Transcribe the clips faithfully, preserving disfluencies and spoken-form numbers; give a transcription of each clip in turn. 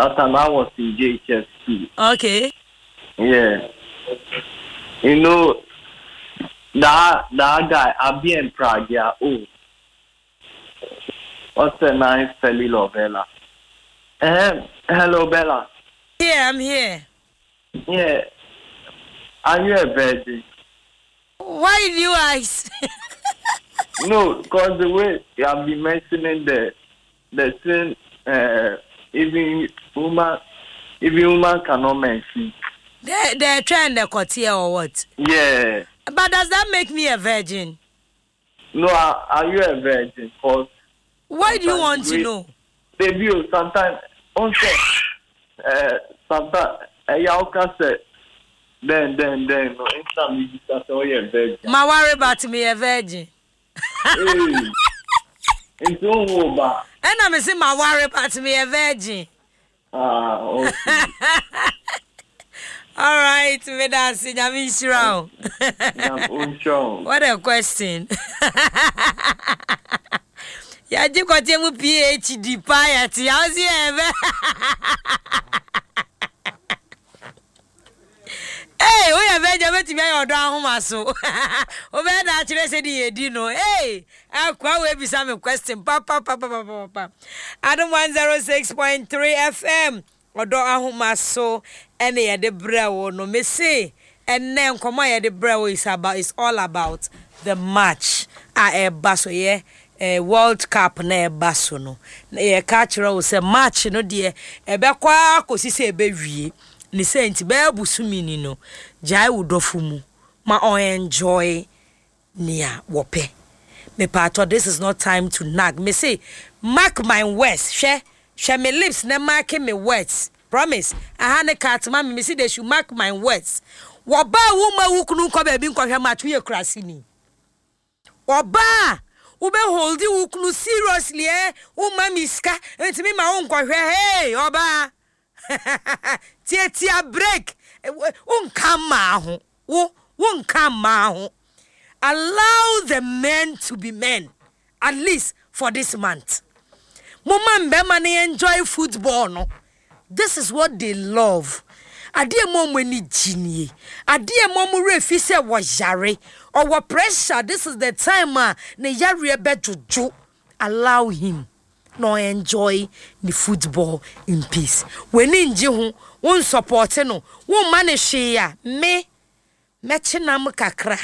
That time I was in J H S too. Okay. Yeah. You know, that that guy, I've been in Prague, yeah. Oh. What's the nice fellow Bella? Um, hello, Bella. Yeah, I'm here. Yeah. Are you a virgin? Why did you ask? No, because the way you have been mentioning the the thing, uh, even woman, even woman cannot mention. They they're trying to cut here or what? Yeah. But does that make me a virgin? No, are, are you a virgin? Because why do you want to know? Baby, sometimes, also, uh, sometimes, a yauka said, then, then, then, no, instant you just say, oh, you're a virgin. My worry about me a virgin. Hey, it's over. And I'm saying my worry about me a virgin. Ah, okay. All right, me that's in I'm sure. What a question. Yeah, you got him PhD piety. How's he ever? Hey, we have been to me or down home so. Over that, you said you didn't know. Hey, I'll quite be some question. Papa, papa, papa, papa. Adam one zero six point three F M. Odo ahoma so ene ye de brewo no me say enne nkomo ye de brewo is about is all about the match a e baso ye eh, World Cup na e baso no ye ka kire wo say match no de e be kwa akosi say e be wie ni say nti be abusumi ni no jai wudofo mu ma on enjoy nia wope me pato. This is not time to nag. Me say mark my words she She me lips na marking me words. Promise. I had a cat man me see they should mark my words. Woba wuma wukunu ko be bi nkwohwe match we krasini. Woba ube holdi wukunu seriously eh uma miska ntimi ma nkwohwe hey oba. Tie tie break. Unka ma ho. Wo unka ma ho. Allow the men to be men at least for this month. Mama mbema enjoy football no. This is what they love. Adie mom weni jinie. Adie mom refi se wo yare or wo pressure. This is the time ah ne yare be jojo. Allow him no enjoy the football in peace. Weni nji ho won support no. Won manage ya me meche nam kakra.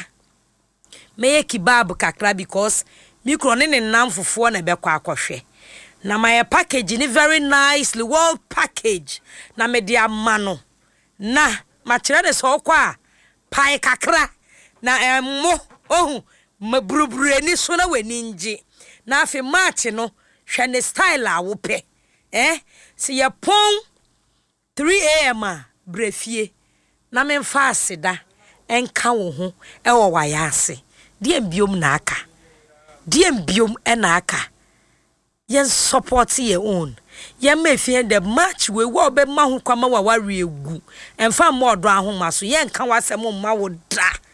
Me kebab kakra because mi kro ne ne nam fofo na be kwa akohwe. Na my package ni very nicely well package na me dia mano na ma kire de so kwa pai kakra na emmo ohu mabrubru ani so na wani nji na afi match no hwe ne style a wo pe eh si ye pon three a m a brefie na me mfa aseda enka wo ho e wo wayase die biom na aka die biom e na aka yen support your own. Yen me fie the match we wo be ma ho kwama wa ware egu. Emfa mo odo ahoma so yen kan wasem ma wo da.